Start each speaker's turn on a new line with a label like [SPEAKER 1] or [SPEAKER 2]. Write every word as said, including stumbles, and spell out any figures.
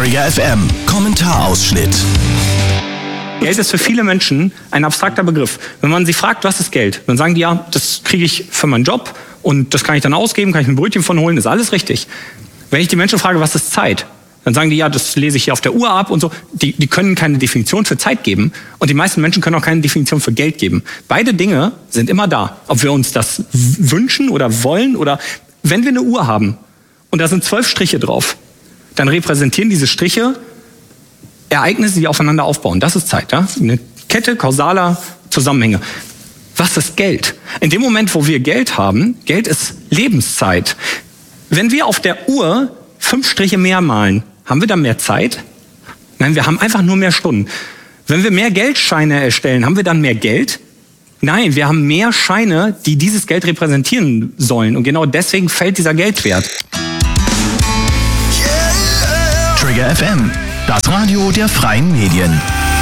[SPEAKER 1] Trigger F M Kommentarausschnitt.
[SPEAKER 2] Geld ist für viele Menschen ein abstrakter Begriff. Wenn man sie fragt, was ist Geld? Dann sagen die, ja, das kriege ich für meinen Job und das kann ich dann ausgeben, kann ich ein Brötchen von holen, ist alles richtig. Wenn ich die Menschen frage, was ist Zeit? Dann sagen die, ja, das lese ich hier auf der Uhr ab und so. Die, die können keine Definition für Zeit geben und die meisten Menschen können auch keine Definition für Geld geben. Beide Dinge sind immer da. Ob wir uns das wünschen oder wollen oder wenn wir eine Uhr haben und da sind zwölf Striche drauf, dann repräsentieren diese Striche Ereignisse, die aufeinander aufbauen. Das ist Zeit. Ja? Eine Kette kausaler Zusammenhänge. Was ist Geld? In dem Moment, wo wir Geld haben, Geld ist Lebenszeit. Wenn wir auf der Uhr fünf Striche mehr malen, haben wir dann mehr Zeit? Nein, wir haben einfach nur mehr Stunden. Wenn wir mehr Geldscheine erstellen, haben wir dann mehr Geld? Nein, wir haben mehr Scheine, die dieses Geld repräsentieren sollen. Und genau deswegen fällt dieser Geldwert.
[SPEAKER 1] Trigger F M, das Radio der freien Medien.